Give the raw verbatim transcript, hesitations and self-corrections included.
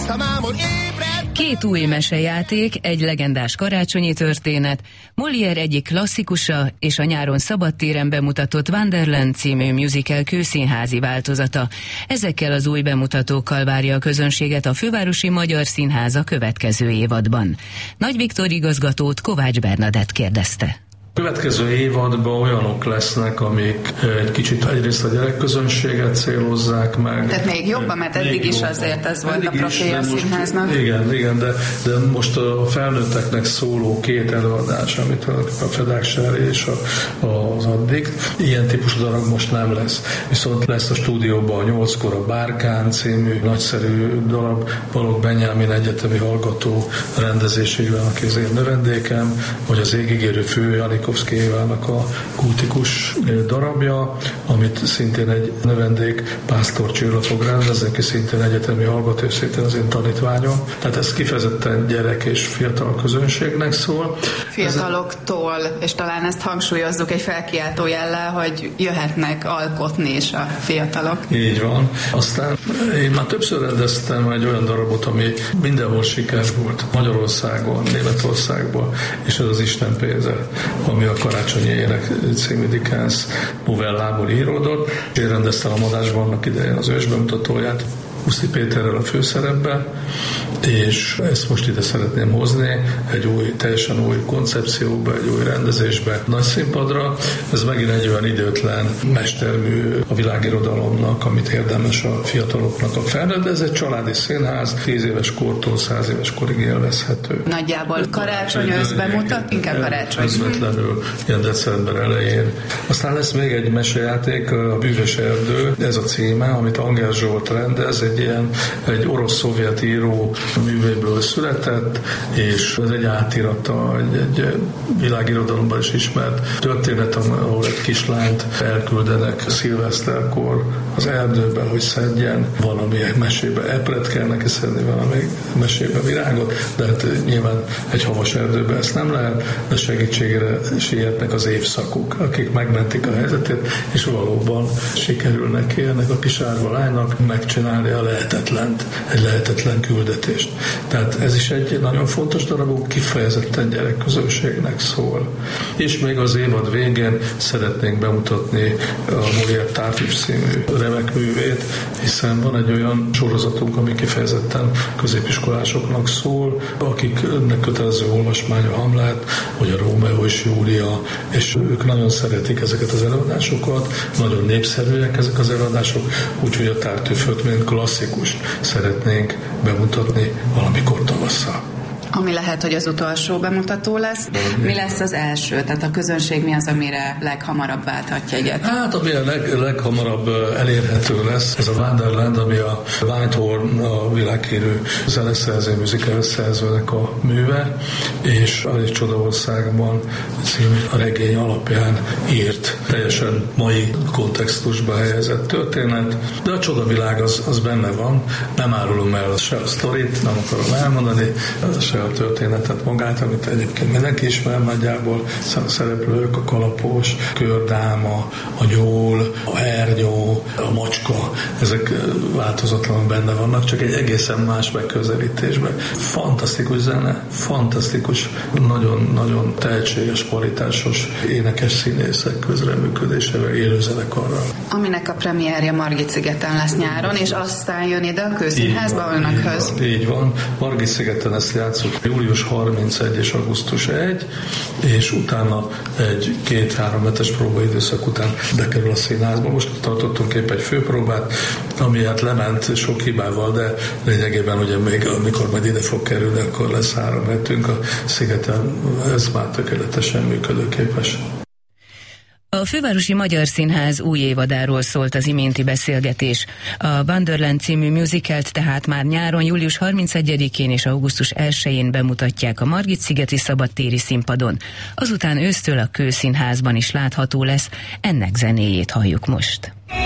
a mámor ébred. Két új mesejáték, egy legendás karácsonyi történet, Molière egyik klasszikusa és a nyáron szabadtéren bemutatott Wonderland című musical kőszínházi változata. Ezekkel az új bemutatókkal várja a közönséget a Fővárosi Magyar Színház a következő évadban. Nagy Viktor igazgatót Kovács Bernadett kérdezte. A következő évadban olyanok lesznek, amik egy kicsit egyrészt a gyerekközönséget célozzák meg. Tehát még jobban, mert eddig is azért ez volt a profilja a színháznak. Igen, igen, de, de most a felnőtteknek szóló két előadás, amit a Fedák Sári és a, az addig, ilyen típusú darab most nem lesz. Viszont lesz a stúdióban a nyolckor a Bárkán című nagyszerű darab, Balogh Benyámin egyetemi hallgató rendezésével, aki az én növendékem, vagy az Égigérő Fő Janikovszky Évának a kultikus darabja, amit szintén egy növendék Pásztor Csilla fog rendezni, aki szintén egyetemi hallgató, és szintén az én tanítványom. Tehát ez kifejezetten gyerek és fiatal közönségnek szól. Fiataloktól, és talán ezt hangsúlyozzuk egy felkiáltó jellel, hogy jöhetnek alkotni is a fiatalok. Így van. Aztán én már többször rendeztem egy olyan darabot, ami mindenhol sikeres volt. Magyarországon, Németországban, és ez az Isten pénze, ami a Karácsonyi Ének című Dickens novellából íródott. Én rendeztem a Madásban annak idején az ősbemutatóját, Huszti Péterrel a főszerepben, és ezt most ide szeretném hozni egy új, teljesen új koncepcióba, egy új rendezésbe, nagy színpadra. Ez megint egy olyan időtlen mestermű a világirodalomnak, amit érdemes a fiataloknak a felnőtt, de ez egy családi színház, tíz éves kortól száz éves korig élvezhető. Nagyjából karácsony összbemutat, inkább karácsony. Közvetlenül, ilyen december elején. Aztán lesz még egy mesejáték, a Bűvös erdő, ez a címe, amit Anger Zsolt rendez, egy ilyen, egy orosz-szovjet író művéből született, és ez egy átirata, egy, egy világirodalomban is ismert történet, ahol egy kislányt elküldenek szilveszterkor az erdőbe, hogy szedjen valami mesébe epret kell neki szedni, valami mesébe virágot, de hát nyilván egy havas erdőbe ezt nem lehet, de segítségére sietnek az évszakok, akik megmentik a helyzetét, és valóban sikerül neki ennek a kis árva lánynak megcsinálni a lehetetlent, egy lehetetlen küldetést. Tehát ez is egy nagyon fontos darabunk, kifejezetten gyerekközönségnek szól. És még az évad végén szeretnénk bemutatni a Molière Tartuffe című remek művét, hiszen van egy olyan sorozatunk, ami kifejezetten középiskolásoknak szól, akiknek kötelező olvasmány a Hamlet, vagy a Rómeó és Júlia, és ők nagyon szeretik ezeket az előadásokat, nagyon népszerűek ezek az előadások, úgyhogy a Tartuffet, mint klasszikust szeretnénk bemutatni valamikor tavasszal. Ami lehet, hogy az utolsó bemutató lesz. Mi lesz az első? Tehát a közönség mi az, amire leghamarabb válthat jegyet? Hát, ami a leg, leghamarabb elérhető lesz, ez a Wonderland, ami a Whitehorn, a világhírű zeneszerző, musical szerzőnek a műve, és Alice Csodaországban című a regény alapján írt, teljesen mai kontextusba helyezett történet, de a csodavilág az, az benne van. Nem árulom el se a sztorit, nem akarom elmondani, se a történetet magát, amit egyébként mindenki ismer nagyjából, a szereplők, a kalapos, kördáma, a nyúl, a hernyó, a macska, ezek változatlanul benne vannak, csak egy egészen más megközelítésben. Fantasztikus zene, fantasztikus, nagyon-nagyon tehetséges, kvalitásos énekes színészek közreműködésével, élő zenekarral. Aminek a premierje Margit-szigeten lesz nyáron, és aztán jön ide a Kőszínházba önökhöz. Így van, így van. Margit-szigeten ezt játszunk július harmincegy és augusztus elseje, és utána egy két-három hetes próbaidőszak után bekerül a színházba. Most tartottunk épp egy főpróbát, ami hát lement sok hibával, de lényegében ugye még amikor majd ide fog kerülni, akkor lesz három hetünk a szigeten, ez már tökéletesen működőképes. A Fővárosi Magyar Színház új évadáról szólt az iménti beszélgetés. A Wonderland című musicalt tehát már nyáron, július harmincegyedikén és augusztus elsején bemutatják a Margit-szigeti szabadtéri színpadon. Azután ősztől a Kőszínházban is látható lesz, ennek zenéjét halljuk most.